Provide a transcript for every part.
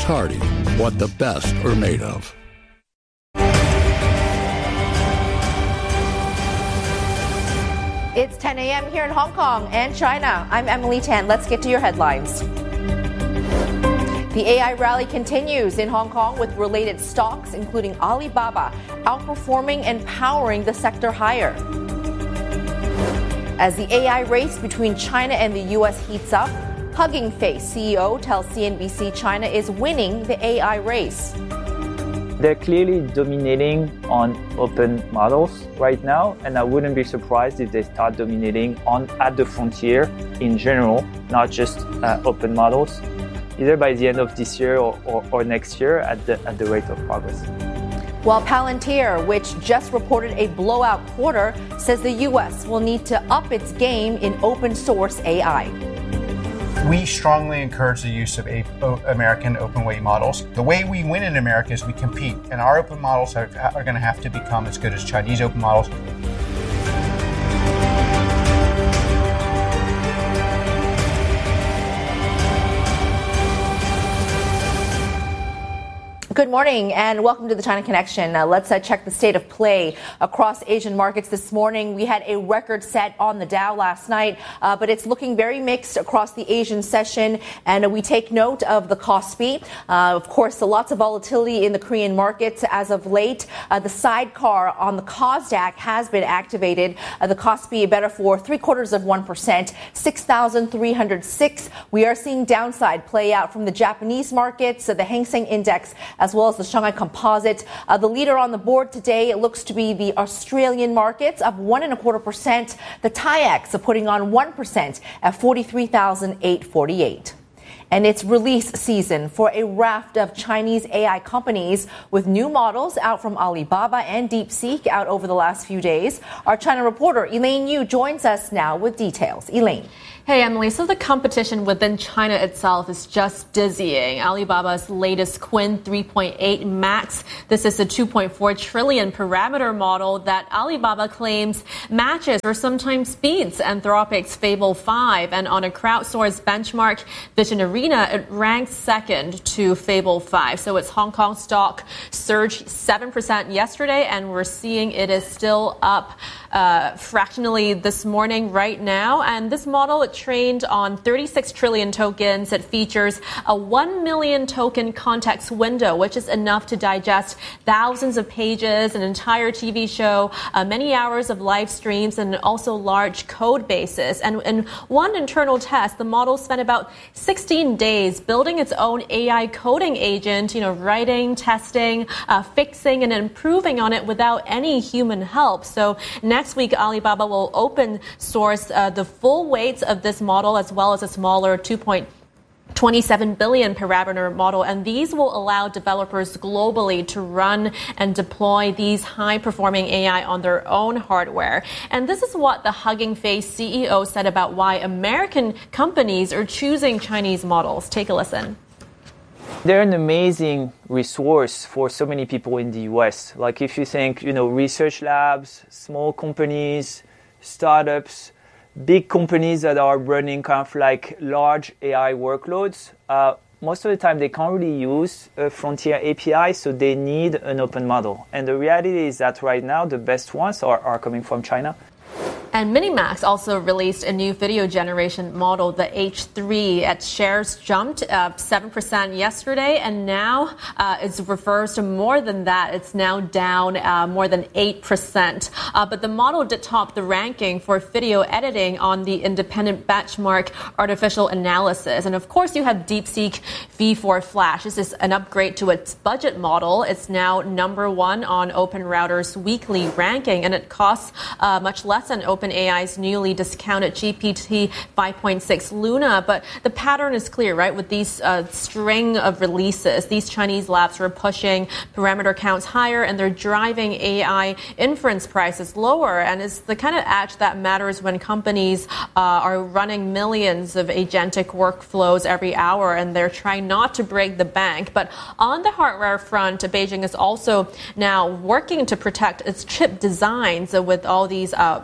Hardy, what the best are made of. It's 10 a.m. here in Hong Kong and China. I'm Emily Tan. Let's get to your headlines. The AI rally continues in Hong Kong with related stocks, including Alibaba, outperforming and powering the sector higher. As the AI race between China and the U.S. heats up, Hugging Face CEO tells CNBC China is winning the AI race. They're clearly dominating on open models right now, and I wouldn't be surprised if they start dominating at the frontier in general, not just open models, either by the end of this year or next year at the rate of progress. While Palantir, which just reported a blowout quarter, says the U.S. will need to up its game in open source AI. We strongly encourage the use of American open weight models. The way we win in America is we compete, and our open models are going to have to become as good as Chinese open models. Good morning and welcome to the China Connection. Let's check the state of play across Asian markets this morning. We had a record set on the Dow last night, but it's looking very mixed across the Asian session, and we take note of the Kospi. Of course, lots of volatility in the Korean markets as of late. The sidecar on the KOSDAQ has been activated. The Kospi better for 0.75%, 6,306. We are seeing downside play out from the Japanese markets, the Hang Seng Index, as well as the Shanghai Composite. The leader on the board today, it looks to be the Australian markets, up 1.25%. The TAIEX putting on 1% at 43,848. And it's release season for a raft of Chinese AI companies with new models out from Alibaba and DeepSeek out over the last few days. Our China reporter Elaine Yu joins us now with details. Elaine. Hey, Emily. So the competition within China itself is just dizzying. Alibaba's latest Qwen 3.8 Max. This is a 2.4 trillion parameter model that Alibaba claims matches or sometimes beats Anthropic's Fable 5. And on a crowdsourced benchmark, Vision Arena, it ranks second to Fable 5. So its Hong Kong stock surged 7% yesterday, and we're seeing it is still up fractionally this morning right now. And this model, it trained on 36 trillion tokens. It features a 1 million token context window, which is enough to digest thousands of pages, an entire TV show, many hours of live streams, and also large code bases. And in one internal test, the model spent about 16 days building its own AI coding agent, writing, testing, fixing, and improving on it without any human help. So next week, Alibaba will open source the full weights of this model, as well as a smaller 2.27 billion parameter model, and these will allow developers globally to run and deploy these high-performing AI on their own hardware. And this is what the Hugging Face CEO said about why American companies are choosing Chinese models. Take a listen. They're an amazing resource for so many people in the US. Like if you think, research labs, small companies, startups, big companies that are running kind of like large AI workloads, most of the time they can't really use a frontier API, so they need an open model. And the reality is that right now the best ones are coming from China. And Minimax also released a new video generation model, the H3. Its shares jumped 7% yesterday, and now it refers to more than that. It's now down more than 8%. But the model did top the ranking for video editing on the independent benchmark artificial analysis. And of course, you have DeepSeek V4 Flash. This is an upgrade to its budget model. It's now number one on OpenRouter's weekly ranking, and it costs much less than OpenAI's newly discounted GPT 5.6 Luna. But the pattern is clear, right? With these string of releases, these Chinese labs are pushing parameter counts higher, and they're driving AI inference prices lower. And it's the kind of edge that matters when companies are running millions of agentic workflows every hour, and they're trying not to break the bank. But on the hardware front, Beijing is also now working to protect its chip designs with all these export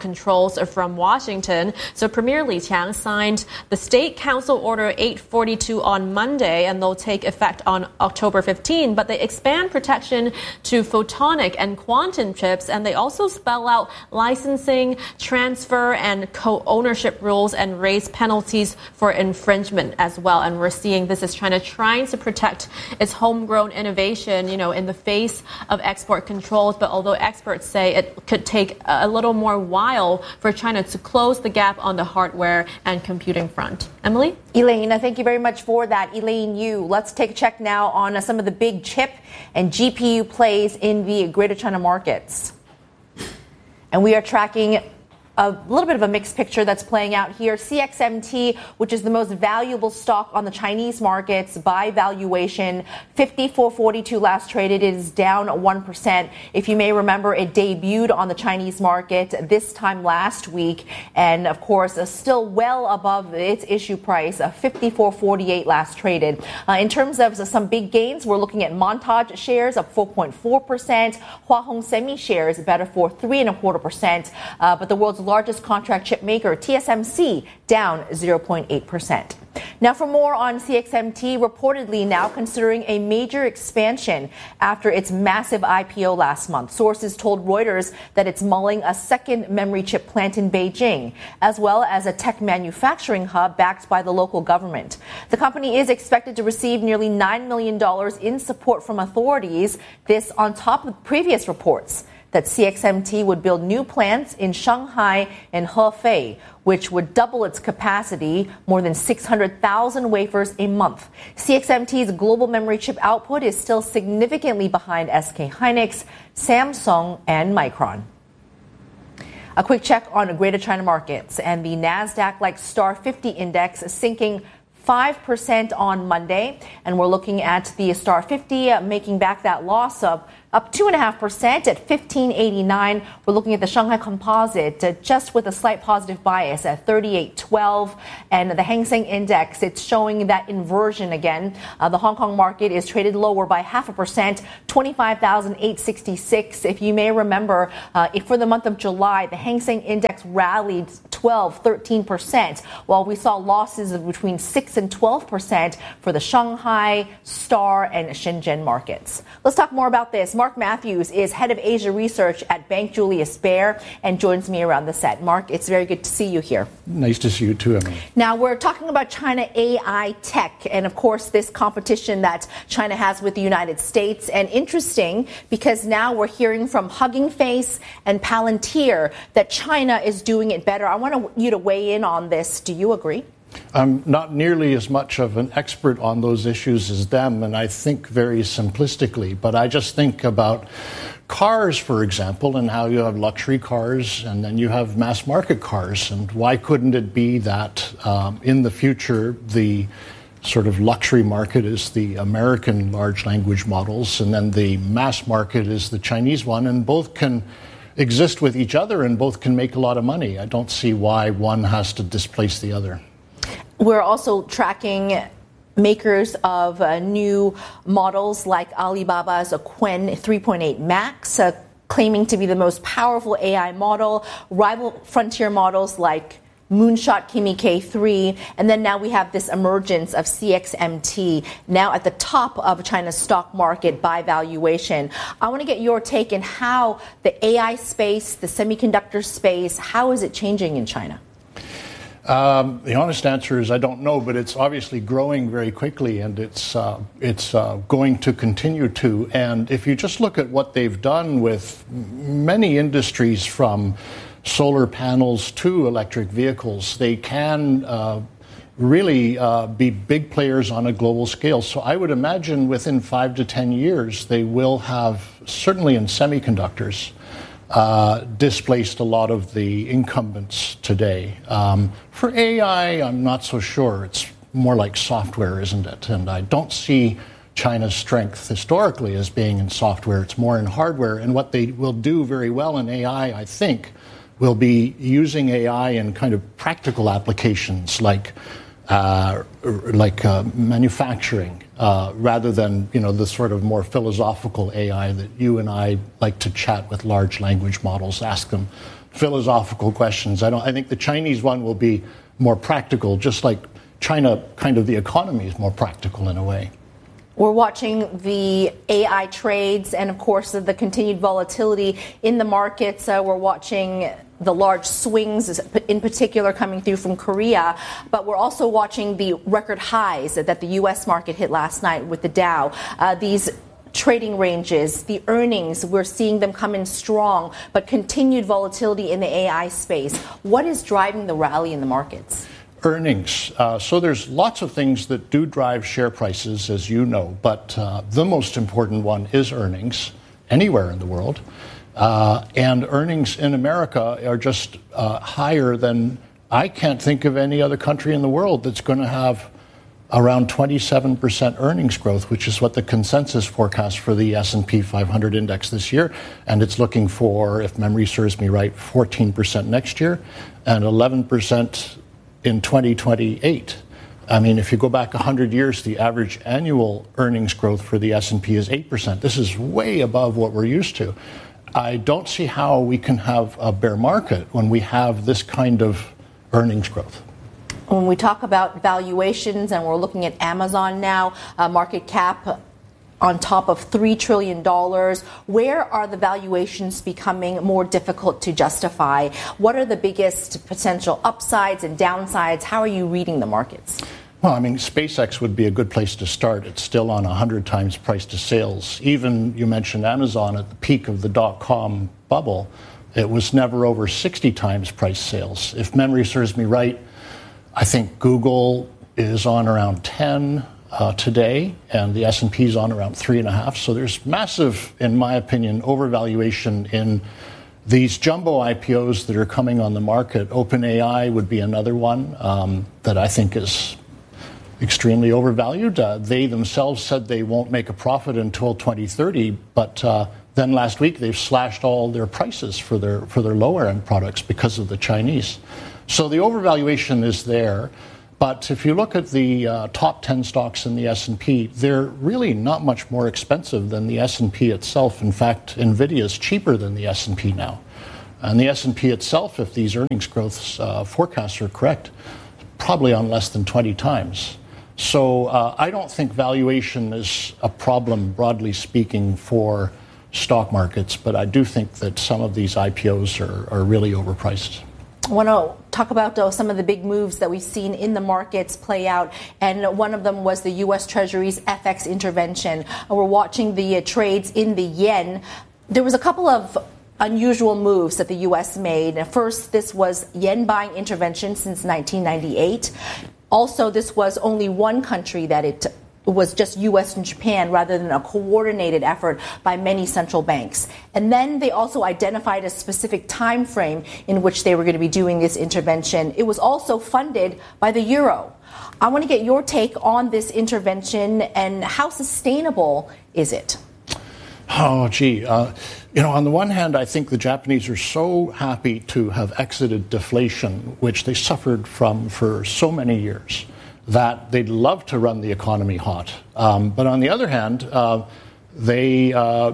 controls from Washington. So Premier Li Qiang signed the State Council Order 842 on Monday, and they'll take effect on October 15. But they expand protection to photonic and quantum chips, and they also spell out licensing, transfer, and co-ownership rules and raise penalties for infringement as well. And we're seeing this as China trying to protect its homegrown innovation, in the face of export controls. But although experts say it could take a little more while for China to close the gap on the hardware and computing front. Emily? Elaine, thank you very much for that. Elaine Yu, let's take a check now on some of the big chip and GPU plays in the Greater China markets. And we are tracking a little bit of a mixed picture that's playing out here. CXMT, which is the most valuable stock on the Chinese markets by valuation, 54.42 last traded. It is down 1%. If you may remember, it debuted on the Chinese market this time last week, and of course, still well above its issue price of 54.48 last traded. In terms of some big gains, we're looking at Montage shares up 4.4%, Hua Hong Semi shares better for 3.25%, but the world's largest contract chip maker, TSMC, down 0.8%. Now, for more on CXMT, reportedly now considering a major expansion after its massive IPO last month. Sources told Reuters that it's mulling a second memory chip plant in Beijing, as well as a tech manufacturing hub backed by the local government. The company is expected to receive nearly $9 million in support from authorities, this on top of previous reports that CXMT would build new plants in Shanghai and Hefei, which would double its capacity, more than 600,000 wafers a month. CXMT's global memory chip output is still significantly behind SK Hynix, Samsung, and Micron. A quick check on Greater China markets, and the Nasdaq Star 50 index sinking 5% on Monday, and we're looking at the Star 50 making back that loss of up 2.5% at 1589. We're looking at the Shanghai Composite just with a slight positive bias at 3812. And the Hang Seng Index, it's showing that inversion again. The Hong Kong market is traded lower by 0.5%, 25,866. If you may remember, for the month of July, the Hang Seng Index rallied 13%, while we saw losses of between 6 and 12% for the Shanghai, Star, and Shenzhen markets. Let's talk more about this. Mark Matthews is head of Asia research at Bank Julius Baer and joins me around the set. Mark, it's very good to see you here. Nice to see you too, Emily. Now, we're talking about China AI tech and, of course, this competition that China has with the United States. And interesting because now we're hearing from Hugging Face and Palantir that China is doing it better. I want you to weigh in on this. Do you agree? I'm not nearly as much of an expert on those issues as them, and I think very simplistically. But I just think about cars, for example, and how you have luxury cars and then you have mass market cars. And why couldn't it be that in the future the sort of luxury market is the American large language models and then the mass market is the Chinese one, and both can exist with each other and both can make a lot of money? I don't see why one has to displace the other. We're also tracking makers of new models like Alibaba's Qwen 3.8 Max, claiming to be the most powerful AI model, rival frontier models like Moonshot Kimi K3, and then now we have this emergence of CXMT, now at the top of China's stock market by valuation. I want to get your take on how the AI space, the semiconductor space, how is it changing in China? The honest answer is I don't know, but it's obviously growing very quickly, and it's going to continue to. And if you just look at what they've done with many industries, from solar panels to electric vehicles, they can really be big players on a global scale. So I would imagine within 5 to 10 years, they will have, certainly in semiconductors, displaced a lot of the incumbents today. For AI, I'm not so sure. It's more like software, isn't it? And I don't see China's strength historically as being in software. It's more in hardware. And what they will do very well in AI, I think, will be using AI in kind of practical applications like manufacturing, rather than, the sort of more philosophical AI that you and I like to chat with large language models, ask them philosophical questions. I think the Chinese one will be more practical, just like China, kind of the economy is more practical in a way. We're watching the AI trades and, of course, the continued volatility in the markets. We're watching the large swings, in particular, coming through from Korea. But we're also watching the record highs that the U.S. market hit last night with the Dow. These trading ranges, the earnings, we're seeing them come in strong, but continued volatility in the AI space. What is driving the rally in the markets? Earnings. So there's lots of things that do drive share prices, as you know, but the most important one is earnings anywhere in the world. And earnings in America are just higher than I can't think of any other country in the world that's going to have around 27% earnings growth, which is what the consensus forecast for the S&P 500 index this year. And it's looking for, if memory serves me right, 14% next year and 11% in 2028. I mean, if you go back 100 years, the average annual earnings growth for the S&P is 8%. This is way above what we're used to. I don't see how we can have a bear market when we have this kind of earnings growth. When we talk about valuations, and we're looking at Amazon now, market cap on top of $3 trillion. Where are the valuations becoming more difficult to justify? What are the biggest potential upsides and downsides? How are you reading the markets? Well, I mean, SpaceX would be a good place to start. It's still on 100 times price to sales. Even, you mentioned Amazon, at the peak of the dot-com bubble, it was never over 60 times price sales. If memory serves me right, I think Google is on around 10 today, and the S&P is on around 3.5. So there's massive, in my opinion, overvaluation in these jumbo IPOs that are coming on the market. OpenAI would be another one that I think is extremely overvalued. They themselves said they won't make a profit until 2030, but then last week they've slashed all their prices for their lower end products because of the Chinese. So the overvaluation is there. But if you look at the top 10 stocks in the S&P, they're really not much more expensive than the S&P itself. In fact, NVIDIA is cheaper than the S&P now. And the S&P itself, if these earnings growth forecasts are correct, probably on less than 20 times. So I don't think valuation is a problem, broadly speaking, for stock markets. But I do think that some of these IPOs are really overpriced. I want to talk about some of the big moves that we've seen in the markets play out, and one of them was the U.S. Treasury's FX intervention. We're watching the trades in the yen. There was a couple of unusual moves that the U.S. made. First, this was yen buying intervention since 1998. Also, this was only one country that it was just U.S. and Japan rather than a coordinated effort by many central banks. And then they also identified a specific time frame in which they were going to be doing this intervention. It was also funded by the euro. I want to get your take on this intervention and how sustainable is it? Oh, gee. On the one hand, I think the Japanese are so happy to have exited deflation, which they suffered from for so many years, that they'd love to run the economy hot. But on the other hand, they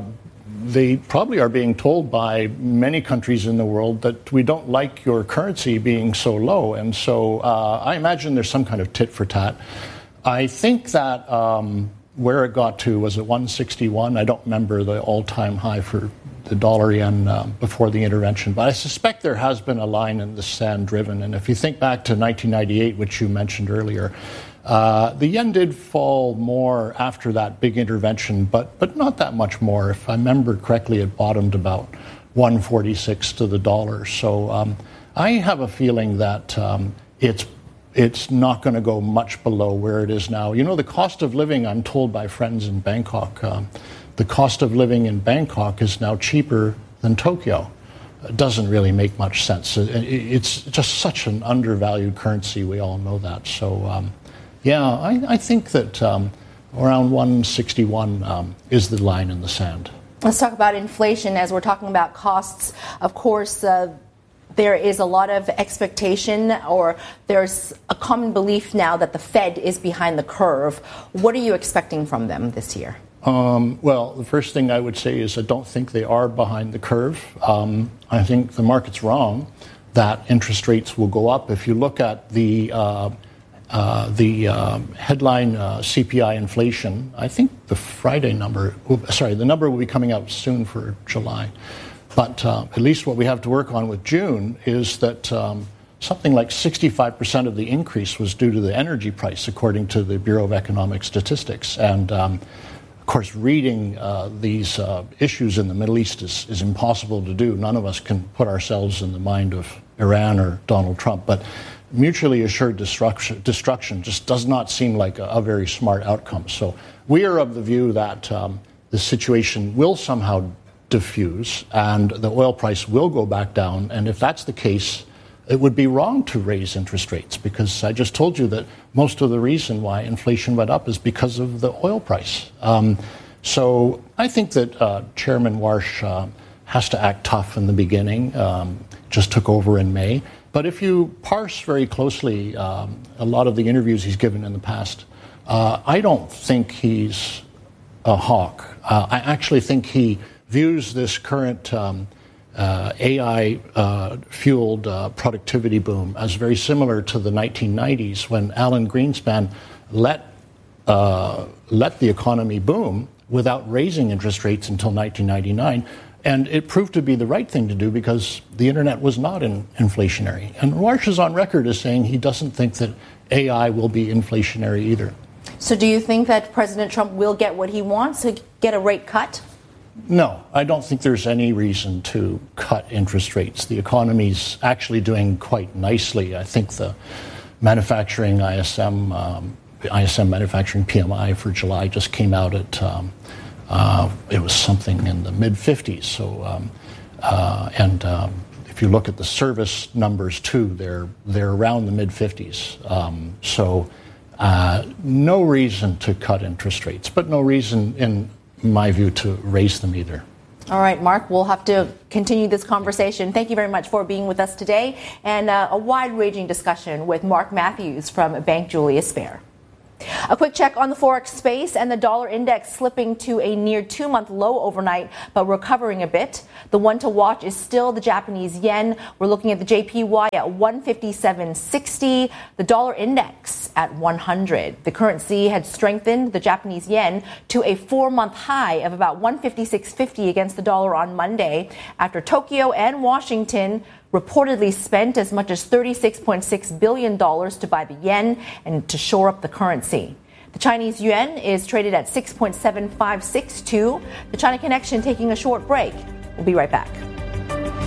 probably are being told by many countries in the world that we don't like your currency being so low. And so I imagine there's some kind of tit for tat. I think that where it got to was at 161. I don't remember the all-time high for the dollar yen before the intervention, but I suspect there has been a line in the sand driven. And if you think back to 1998, which you mentioned earlier, the yen did fall more after that big intervention, but not that much more. If I remember correctly, it bottomed about 146 to the dollar. So I have a feeling that it's not going to go much below where it is now. You know, the cost of living, I'm told by friends in Bangkok, the cost of living in Bangkok is now cheaper than Tokyo. It doesn't really make much sense. It's just such an undervalued currency. We all know that. So, I think that around 161 is the line in the sand. Let's talk about inflation as we're talking about costs. Of course, there is a lot of expectation, or there's a common belief now that the Fed is behind the curve. What are you expecting from them this year? Well, the first thing I would say is I don't think they are behind the curve. I think the market's wrong that interest rates will go up. If you look at the headline CPI inflation, I think the Friday number, the number will be coming out soon for July. But at least what we have to work on with June is that something like 65% of the increase was due to the energy price, according to the Bureau of Economic Statistics. And of course, reading these issues in the Middle East is impossible to do. None of us can put ourselves in the mind of Iran or Donald Trump. But mutually assured destruction just does not seem like a very smart outcome. So we are of the view that the situation will somehow diffuse and the oil price will go back down. And if that's the case, it would be wrong to raise interest rates, because I just told you that most of the reason why inflation went up is because of the oil price. So I think that Chairman Warsh has to act tough in the beginning, just took over in May. But if you parse very closely a lot of the interviews he's given in the past, I don't think he's a hawk. I actually think he views this current AI-fueled productivity boom as very similar to the 1990s when Alan Greenspan let the economy boom without raising interest rates until 1999. And it proved to be the right thing to do because the internet was not inflationary. And Warsh is on record as saying he doesn't think that AI will be inflationary either. So do you think that President Trump will get what he wants, to get a rate cut? No, I don't think there's any reason to cut interest rates. The economy's actually doing quite nicely. I think the manufacturing ISM manufacturing PMI for July just came out at it was something in the mid-50s. So, if you look at the service numbers too, they're around the mid-50s. So, no reason to cut interest rates, but no reason, in my view, to raise them either. All right, Mark, we'll have to continue this conversation. Thank you very much for being with us today, and a wide-ranging discussion with Mark Matthews from Bank Julius Baer. A quick check on the Forex space, and the dollar index slipping to a near 2-month low overnight, but recovering a bit. The one to watch is still the Japanese yen. We're looking at the JPY at 157.60, the dollar index at 100. The currency had strengthened the Japanese yen to a 4-month high of about 156.50 against the dollar on Monday, after Tokyo and Washington reportedly spent as much as $36.6 billion to buy the yen and to shore up the currency. The Chinese yuan is traded at 6.7562. The China Connection taking a short break. We'll be right back.